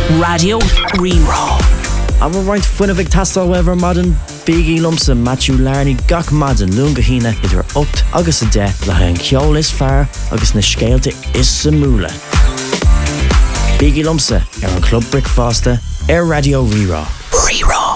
Radio Rerá. I'm right fuin of tastal weather modern Biggie Lumsa Matthew Larney gach madan lunga hina idir 8 agus a 10 le ha an ceol is fear agus na scéalte is sa múla. Biggie Lumsa an Club Brickfaster Radio Rerá. Rerá.